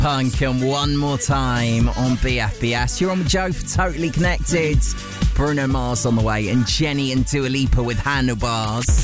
Punk and One More Time on BFBS. You're on with Joe for Totally Connected. Bruno Mars on the way, and Jenny and Dua Lipa with Handlebars.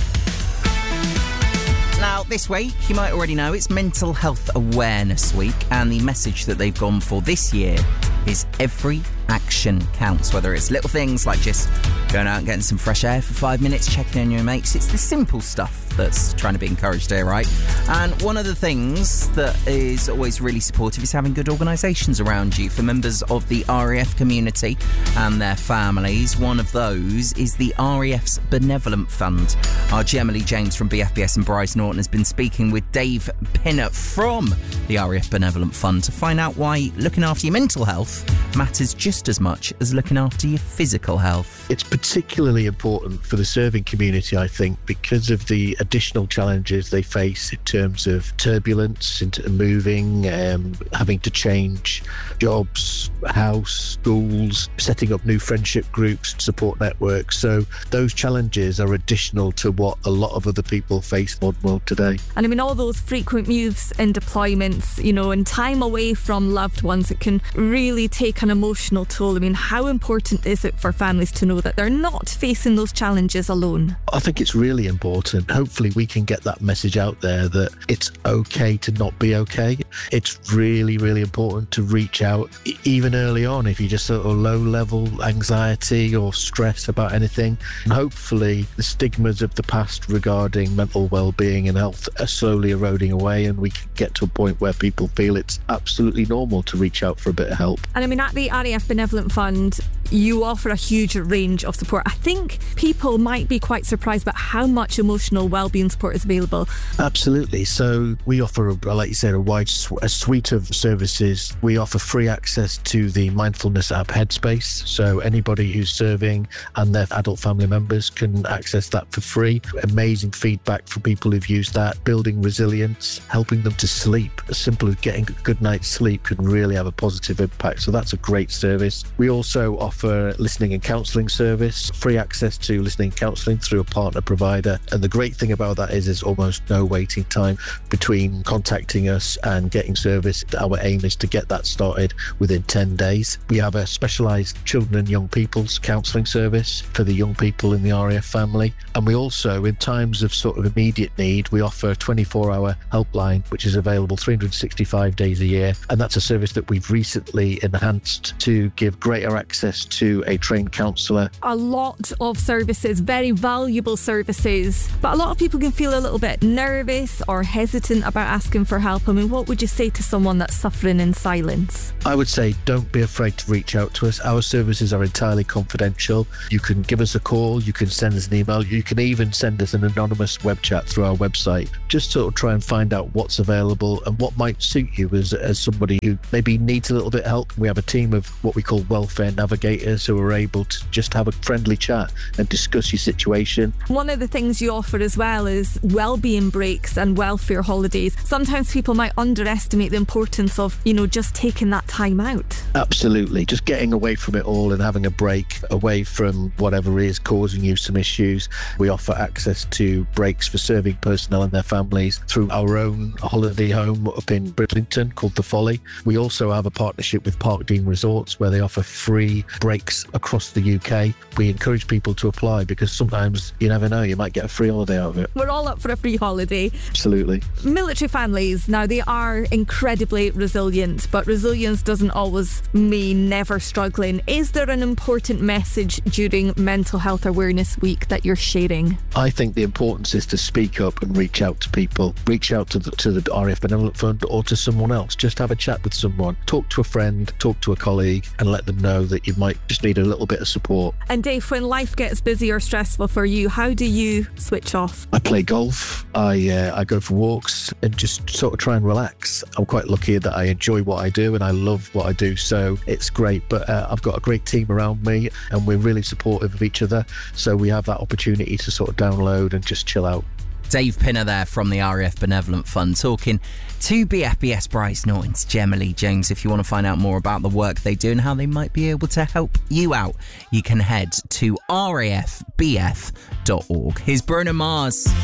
Now, this week, you might already know, it's Mental Health Awareness Week, and the message that they've gone for this year is every action counts, whether it's little things like just going out and getting some fresh air for 5 minutes, checking on your mates. It's the simple stuff that's trying to be encouraged here, right? And one of the things that is always really supportive is having good organisations around you for members of the RAF community and their families. One of those is the RAF's Benevolent Fund. Our Gemma Lee James from BFBS and Bryce Norton has been speaking with Dave Pinner from the RAF Benevolent Fund to find out why looking after your mental health matters just as much as looking after your physical health. It's particularly important for the serving community, I think, because of the additional challenges they face in terms of turbulence, into moving, having to change jobs, house, schools, setting up new friendship groups, support networks. So those challenges are additional to what a lot of other people face in the modern world today. And I mean, all those frequent moves and deployments, you know, and time away from loved ones, it can really take an emotional toll. I mean, how important is it for families to know that they're not facing those challenges alone? I think it's really important. Hopefully we can get that message out there that it's okay to not be okay. It's really, really important to reach out even early on if you just sort of low-level anxiety or stress about anything. And hopefully the stigmas of the past regarding mental well-being and health are slowly eroding away, and we can get to a point where people feel it's absolutely normal to reach out for a bit of help. And I mean, at the RAF Benevolent Fund, you offer a huge range of support. I think people might be quite surprised about how much emotional wellbeing support is available. Absolutely. So we offer, like you said, a suite of services. We offer free access to the mindfulness app Headspace. So anybody who's serving and their adult family members can access that for free. Amazing feedback from people who've used that, building resilience, helping them to sleep. As simple as getting a good night's sleep can really have a positive impact. So that's a great service. We also offer listening and counselling service, free access to listening and counselling through a partner provider. And the great thing about that is there's almost no waiting time between contacting us and getting service. Our aim is to get that started within 10 days. We have a specialised children and young people's counselling service for the young people in the RAF family. And we also, in times of sort of immediate need, we offer a 24-hour helpline, which is available 365 days a year. And that's a service that we've recently enhanced to give greater access to a trained counsellor. A lot of services, very valuable services, but a lot of people can feel a little bit nervous or hesitant about asking for help. I mean, what would you say to someone that's suffering in silence? I would say don't be afraid to reach out to us. Our services are entirely confidential. You can give us a call, you can send us an email, you can even send us an anonymous web chat through our website. Just sort of try and find out what's available and what might suit you as somebody who maybe needs a little bit of help. We have a team of what we call welfare navigators who are able to just have a friendly chat and discuss your situation. One of the things you offer as well is wellbeing breaks and welfare holidays. Sometimes people might underestimate the importance of, you know, just taking that time out. Absolutely. Just getting away from it all and having a break away from whatever is causing you some issues. We offer access to breaks for serving personnel and their families through our own holiday home up in Bridlington called The Folly. We also have a partnership with Parkdean Resorts where they offer free breaks across the UK. We encourage people to apply because sometimes you never know, you might get a free holiday out of it. We're all up for a free holiday. Absolutely. Military families, now they are incredibly resilient, but resilience doesn't always mean never struggling. Is there an important message during Mental Health Awareness Week that you're sharing? I think the importance is to speak up and reach out to people. Reach out to the RAF Benevolent Fund or to someone else. Just have a chat with someone. Talk to a friend, talk to a colleague and let them know that you might just need a little bit of support. And Dave, when life gets busy or stressful for you, how do you switch off? I play golf. I go for walks and just sort of try and relax. I'm quite lucky that I enjoy what I do and I love what I do, so it's great. But I've got a great team around me and we're really supportive of each other, so we have that opportunity to sort of download and just chill out. Dave Pinner there from the RAF Benevolent Fund talking to BFBS Bryce Norton's Gemma Lee James. If you want to find out more about the work they do and how they might be able to help you out, you can head to rafbf.org. Here's Bruno Mars.